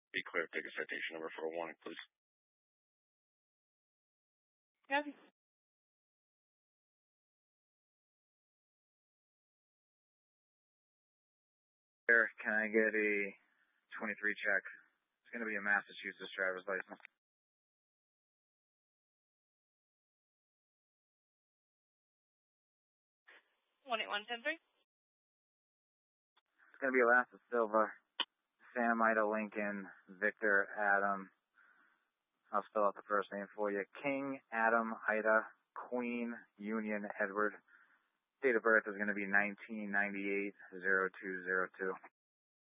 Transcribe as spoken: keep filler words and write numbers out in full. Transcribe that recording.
Be clear, ticket citation number for a warning, please. Copy. Can I get a twenty-three check? It's going to be a Massachusetts driver's license. one eight one ten three. It's going to be Alassa Silva, Sam Ida Lincoln, Victor Adam. I'll spell out the first name for you. King Adam Ida Queen Union Edward. Date of birth is going to be nineteen ninety-eight oh two oh two.